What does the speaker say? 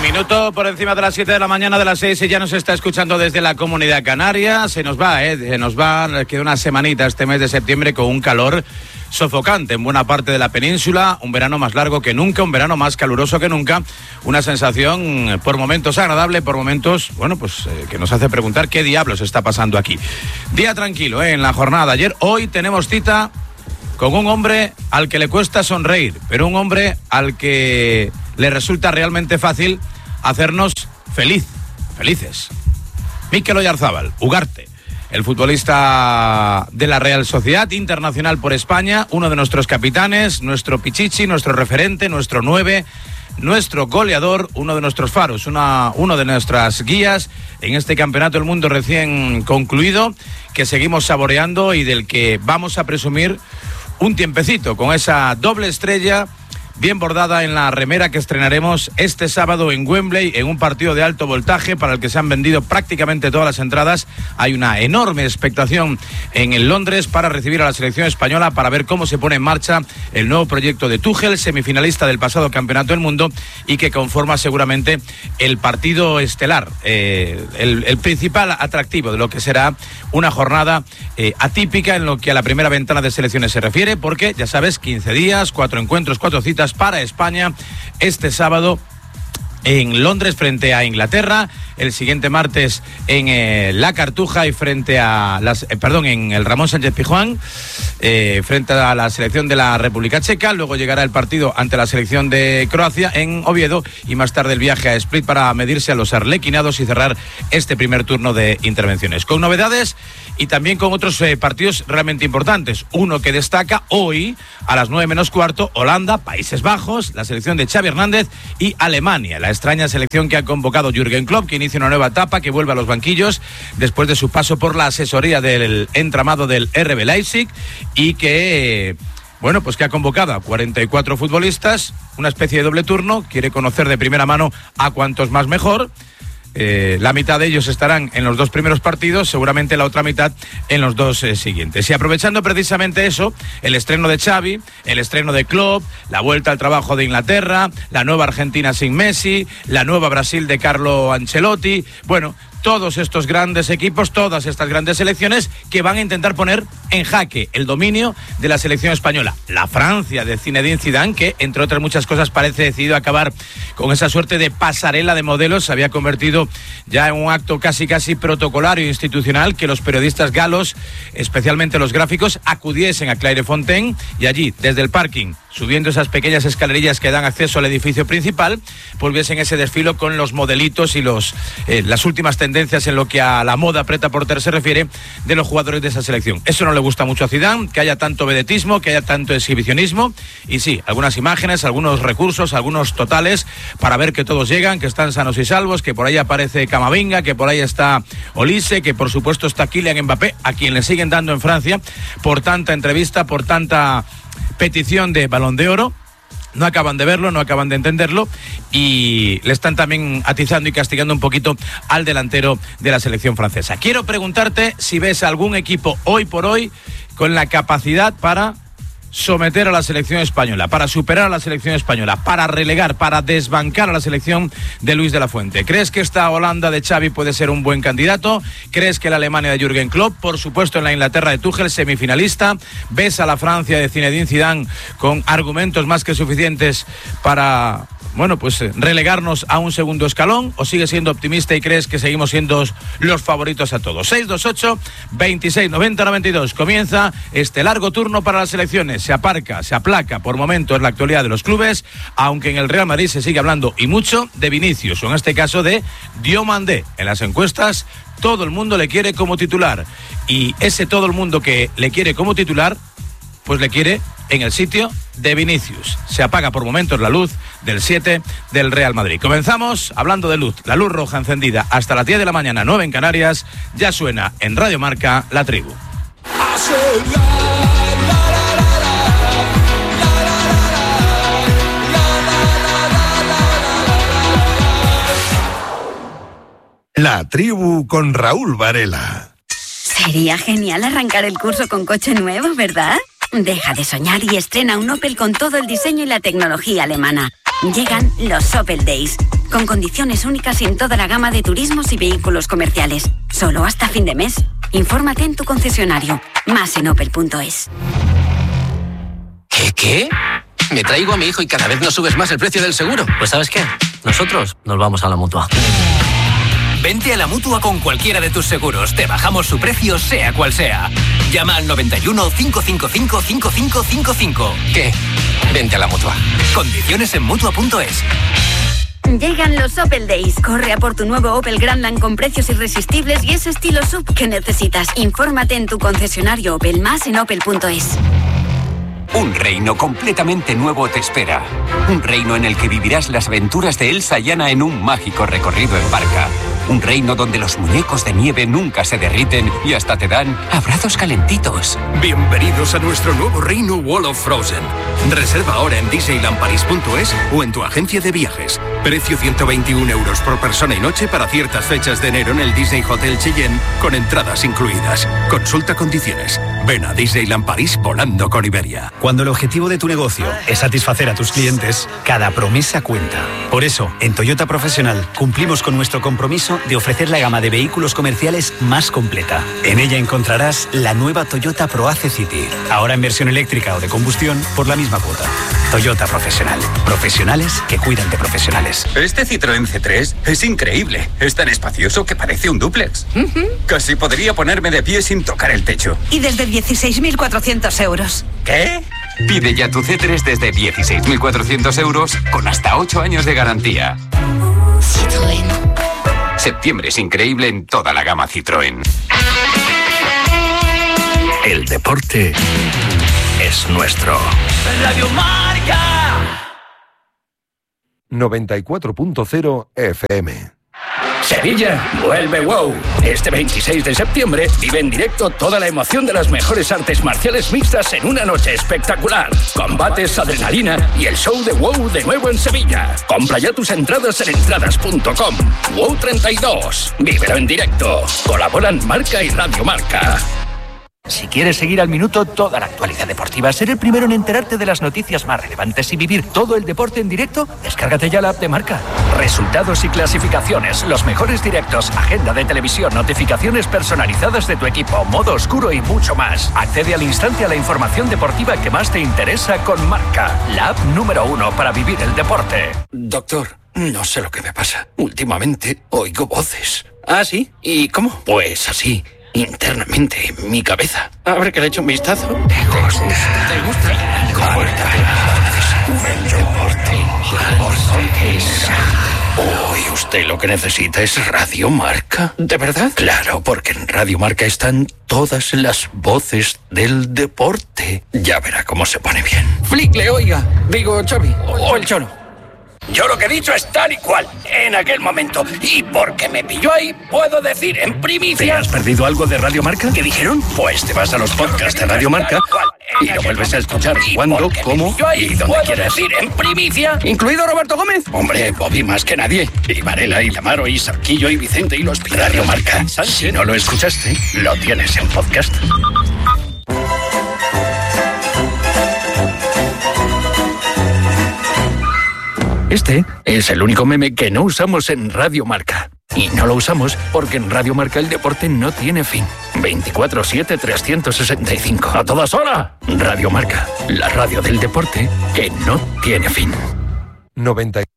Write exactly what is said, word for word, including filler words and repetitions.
Minuto por encima de las siete de la mañana, de las seis, y ya nos está escuchando desde la Comunidad Canaria. Se nos va, ¿eh? Se nos va, queda una semanita este mes de septiembre con un calor sofocante en buena parte de la península, un verano más largo que nunca, un verano más caluroso que nunca, una sensación por momentos agradable, por momentos, bueno, pues eh, que nos hace preguntar qué diablos está pasando aquí. Día tranquilo, ¿eh? En la jornada de ayer. Hoy tenemos cita con un hombre al que le cuesta sonreír, pero un hombre al que le resulta realmente fácil hacernos feliz, felices. Mikel Oyarzábal, Ugarte, el futbolista de la Real Sociedad, internacional por España, uno de nuestros capitanes, nuestro pichichi, nuestro referente, nuestro nueve, nuestro goleador, uno de nuestros faros, una, uno de nuestras guías en este Campeonato del Mundo recién concluido, que seguimos saboreando y del que vamos a presumir un tiempecito con esa doble estrella bien bordada en la remera que estrenaremos este sábado en Wembley, en un partido de alto voltaje para el que se han vendido prácticamente todas las entradas. Hay una enorme expectación en el Londres para recibir a la selección española, para ver cómo se pone en marcha el nuevo proyecto de Tuchel, semifinalista del pasado Campeonato del Mundo, y que conforma seguramente el partido estelar, eh, el, el principal atractivo de lo que será una jornada eh, atípica en lo que a la primera ventana de selecciones se refiere, porque ya sabes, quince días, cuatro encuentros, cuatro citas para España este sábado en Londres frente a Inglaterra, el siguiente martes en eh, La Cartuja y frente a las, eh, perdón, en el Ramón Sánchez Pizjuán, eh, frente a la selección de la República Checa. Luego llegará el partido ante la selección de Croacia en Oviedo y más tarde el viaje a Split para medirse a los arlequinados y cerrar este primer turno de intervenciones. Con novedades y también con otros eh, partidos realmente importantes. Uno que destaca hoy a las nueve menos cuarto, Holanda, Países Bajos, la selección de Xavi Hernández, y Alemania, la extraña selección que ha convocado Jürgen Klopp, que inicia una nueva etapa, que vuelve a los banquillos después de su paso por la asesoría del entramado del R B Leipzig y que, bueno, pues que ha convocado a cuarenta y cuatro futbolistas, una especie de doble turno, quiere conocer de primera mano a cuantos más mejor. Eh, la mitad de ellos estarán en los dos primeros partidos, seguramente la otra mitad en los dos eh, siguientes. Y aprovechando precisamente eso, el estreno de Xavi, el estreno de Klopp, la vuelta al trabajo de Inglaterra, la nueva Argentina sin Messi, la nueva Brasil de Carlo Ancelotti, bueno, todos estos grandes equipos, todas estas grandes selecciones que van a intentar poner en jaque el dominio de la selección española. La Francia de Zinedine Zidane, que entre otras muchas cosas parece decidido a acabar con esa suerte de pasarela de modelos, se había convertido ya en un acto casi casi protocolario e institucional que los periodistas galos, especialmente los gráficos, acudiesen a Clairefontaine y allí, desde el parking, subiendo esas pequeñas escalerillas que dan acceso al edificio principal, volviesen ese desfilo con los modelitos y los eh, las últimas tendencias en lo que a la moda preta porter se refiere de los jugadores de esa selección. Eso no le gusta mucho a Zidane, que haya tanto vedetismo, que haya tanto exhibicionismo, y sí, algunas imágenes, algunos recursos, algunos totales para ver que todos llegan, que están sanos y salvos, que por ahí aparece Camavinga, que por ahí está Olise, que por supuesto está Kylian Mbappé, a quien le siguen dando en Francia por tanta entrevista, por tanta petición de Balón de Oro. No acaban de verlo, no acaban de entenderlo y le están también atizando y castigando un poquito al delantero de la selección francesa. Quiero preguntarte si ves algún equipo hoy por hoy con la capacidad para someter a la selección española, para superar a la selección española, para relegar, para desbancar a la selección de Luis de la Fuente. ¿Crees que esta Holanda de Xavi puede ser un buen candidato? ¿Crees que la Alemania de Jürgen Klopp? Por supuesto, en la Inglaterra de Tuchel, semifinalista. ¿Ves a la Francia de Zinedine Zidane con argumentos más que suficientes para, bueno, pues relegarnos a un segundo escalón? ¿O sigues siendo optimista y crees que seguimos siendo los favoritos a todos? seis dos ocho, veintiséis, noventa, noventa y dos. Comienza este largo turno para las selecciones. Se aparca, se aplaca por momentos la actualidad de los clubes, aunque en el Real Madrid se sigue hablando y mucho de Vinicius, o en este caso de Diomandé. En las encuestas todo el mundo le quiere como titular y ese todo el mundo que le quiere como titular, pues le quiere en el sitio de Vinicius. Se apaga por momentos la luz del siete del Real Madrid. Comenzamos hablando de luz, la luz roja encendida hasta las diez de la mañana, nueve en Canarias. Ya suena en Radio Marca La Tribu. La Tribu con Raúl Varela. Sería genial arrancar el curso con coche nuevo, ¿verdad? Deja de soñar y estrena un Opel con todo el diseño y la tecnología alemana. Llegan los Opel Days. con condiciones únicas en toda la gama de turismos y vehículos comerciales. Solo hasta fin de mes. Infórmate en tu concesionario. Más en opel punto es. ¿Qué, qué? Me traigo a mi hijo y cada vez nos subes más el precio del seguro. Pues ¿sabes qué? Nosotros nos vamos a la Mutua. Vente a la Mutua con cualquiera de tus seguros. Te bajamos su precio, sea cual sea. Llama al noventa y uno, cinco cinco cinco, cinco cinco cinco cinco. ¿Qué? Vente a la Mutua. Condiciones en Mutua punto es. Llegan los Opel Days. Corre a por tu nuevo Opel Grandland con precios irresistibles y ese estilo S U V que necesitas. Infórmate en tu concesionario Opel, más en opel punto es. Un reino completamente nuevo te espera. Un reino en el que vivirás las aventuras de Elsa y Anna en un mágico recorrido en barca. Un reino donde los muñecos de nieve nunca se derriten y hasta te dan abrazos calentitos. Bienvenidos a nuestro nuevo reino Wall of Frozen. Reserva ahora en disneyland paris punto es o en tu agencia de viajes. Precio ciento veintiún euros por persona y noche para ciertas fechas de enero en el Disney Hotel Cheyenne con entradas incluidas. Consulta condiciones. Ven a Disneyland París volando con Iberia. Cuando el objetivo de tu negocio es satisfacer a tus clientes, cada promesa cuenta. Por eso, en Toyota Profesional cumplimos con nuestro compromiso de ofrecer la gama de vehículos comerciales más completa. En ella encontrarás la nueva Toyota ProAce City, ahora en versión eléctrica o de combustión por la misma cuota. Toyota Profesional. Profesionales que cuidan de profesionales. Este Citroën C tres es increíble. Es tan espacioso que parece un dúplex. Uh-huh. Casi podría ponerme de pie sin tocar el techo. Y desde dieciséis mil cuatrocientos euros. ¿Qué? Pide ya tu C tres desde dieciséis mil cuatrocientos euros con hasta ocho años de garantía. Citroën. Septiembre es increíble en toda la gama Citroën. El deporte es nuestro. Radio Marca. noventa y cuatro punto cero F M. Sevilla vuelve WOW. Este veintiséis de septiembre vive en directo toda la emoción de las mejores artes marciales mixtas en una noche espectacular. Combates, adrenalina y el show de WOW de nuevo en Sevilla. Compra ya tus entradas en entradas punto com. WOW treinta y dos. Vívelo en directo. Colaboran Marca y Radio Marca. Si quieres seguir al minuto toda la actualidad deportiva, ser el primero en enterarte de las noticias más relevantes y vivir todo el deporte en directo, descárgate ya la app de Marca. Resultados y clasificaciones, los mejores directos, agenda de televisión, notificaciones personalizadas de tu equipo, modo oscuro y mucho más. Accede al instante a la información deportiva que más te interesa con Marca, la app número uno para vivir el deporte. Doctor, no sé lo que me pasa. Últimamente oigo voces. ¿Ah, sí? ¿Y cómo? Pues así. Internamente en mi cabeza. A ver que le echo un vistazo. ¿Te gusta? ¿Te gusta? El deporte. Uy, usted lo que necesita es Radio Marca. ¿De verdad? Claro, porque en Radio Marca están todas las voces del deporte. Ya verá cómo se pone bien. Flick, oiga. Digo, Xavi. O el Cholo. Yo lo que he dicho es tal y cual, en aquel momento. Y porque me pilló ahí, puedo decir en primicia... ¿Te has perdido algo de Radio Marca? ¿Qué dijeron? Pues te vas a los podcasts de Radio Marca y lo vuelves a escuchar cuando, cómo y donde quieras. Decir en primicia, ¿incluido Roberto Gómez? Hombre, Bobby más que nadie. Y Varela, y Lamaro, y Sarquillo, y Vicente, y los Pilar. Radio Marca. Si no lo escuchaste, lo tienes en podcast. Este es el único meme que no usamos en Radio Marca. Y no lo usamos porque en Radio Marca el deporte no tiene fin. veinticuatro siete trescientos sesenta y cinco. ¡A todas horas! Radio Marca, la radio del deporte que no tiene fin. noventa